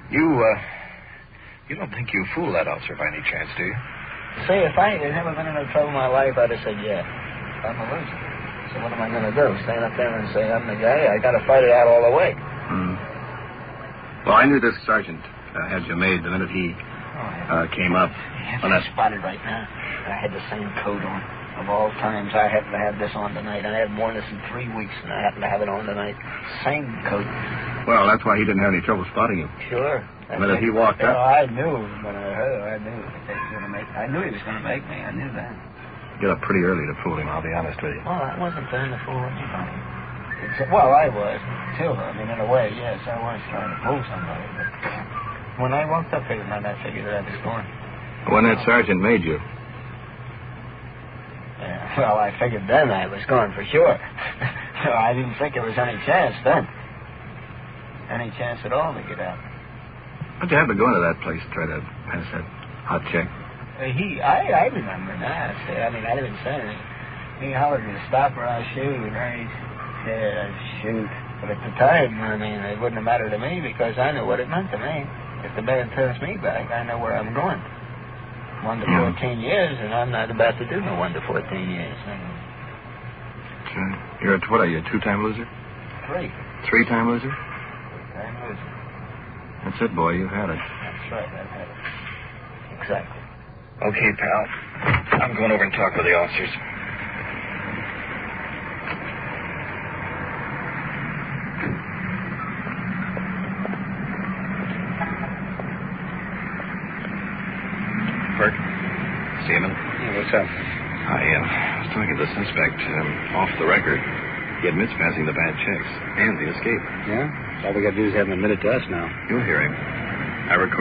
You don't think you fooled that officer by any chance, do you? See, if I had never been in no trouble in my life, I'd have said, yeah, I'm a loser. So what am I going to do? Stand up there and say I'm the guy? I got to fight it out all the way. Well, I knew this sergeant had you made the minute he came up. I spotted right now. I had the same coat on. Of all times, I happened to have this on tonight. I hadn't worn this in 3 weeks, and I happened to have it on tonight. Same coat. Well, that's why he didn't have any trouble spotting you. Sure. The minute he walked up. I knew when I heard. I knew he was going to make. I knew he was going to make me. I knew that. You got up pretty early to fool him. I'll be honest with you. Well, I wasn't trying to fool anybody. Well, I was too. I mean, in a way, yes, I was trying to fool somebody. But when I walked up here tonight, I figured that I was going. When that sergeant made you. Yeah, well, I figured then I was going for sure. So I didn't think there was any chance then. Any chance at all to get out. How'd you have to go into that place to try to pass that hot check? I remember that. I mean, I didn't say anything. He hollered me to stop or I'll shoot. And I said, I'd shoot. But at the time, I mean, it wouldn't have mattered to me because I knew what it meant to me. If the man turns me back, I know where I'm going. 1 to 14 years, and I'm not about to do no 1 to 14 years. You're what are you, a 2-time loser? 3. 3-time loser? 3-time loser. That's it, boy. You've had it. That's right. I've had it. Exactly. Okay, pal. I'm going over and talk with the officers. Bert? Seaman? Yeah, what's up? I was talking to this inspect off the record. He admits passing the bad checks and the escape. Yeah? All we got to do is have him admit it to us now. You'll hear him. I record